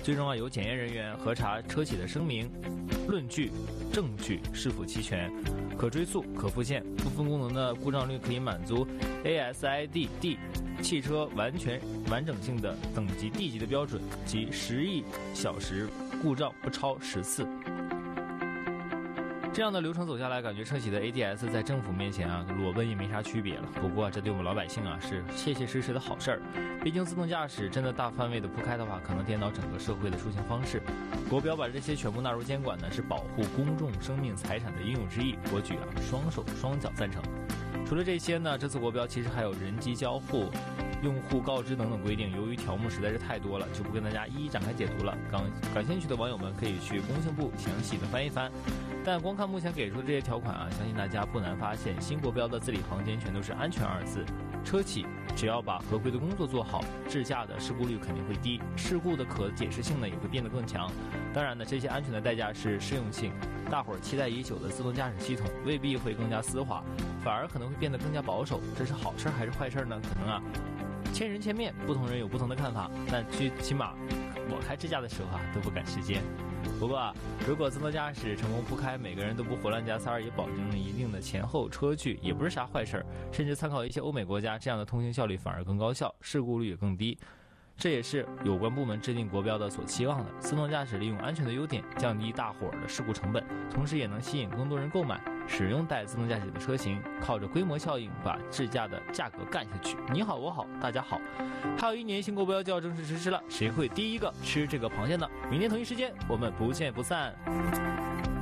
最终由检验人员核查车企的声明、论据、证据是否齐全，可追溯、可复现，部分功能的故障率可以满足 ASID-D 汽车完整性的等级 D 级的标准，即10亿小时故障不超10次。这样的流程走下来，感觉车企的 ADS 在政府面前裸奔也没啥区别了。不过这对我们老百姓是切切实实的好事儿。毕竟自动驾驶真的大范围的铺开的话，可能颠倒整个社会的出行方式。国标把这些全部纳入监管呢，是保护公众生命财产的应有之义。国举双手双脚赞成。除了这些呢，这次国标其实还有人机交互、用户告知等等规定，由于条目实在是太多了，就不跟大家一一展开解读了。感兴趣的网友们可以去工信部详细的翻一翻。但光看目前给出的这些条款相信大家不难发现，新国标的字里行间全都是安全2字。车企只要把合规的工作做好，智驾的事故率肯定会低，事故的可解释性呢也会变得更强。当然呢，这些安全的代价是适用性，大伙儿期待已久的自动驾驶系统未必会更加丝滑，反而可能会变得更加保守。这是好事还是坏事呢？可能千人千面，不同人有不同的看法。但最起码我开智驾的时候都不赶时间。不过如果自动驾驶成功铺开，每个人都不胡乱加塞，也保证了一定的前后车距，也不是啥坏事。甚至参考一些欧美国家，这样的通行效率反而更高效，事故率也更低。这也是有关部门制定国标的所期望的。自动驾驶利用安全的优点，降低大伙儿的事故成本，同时也能吸引更多人购买使用带自动驾驶的车型，靠着规模效应把智驾的价格干下去。你好我好大家好。还有1年新国标就要正式实施了，谁会第一个吃这个螃蟹呢？明天同一时间我们不见不散。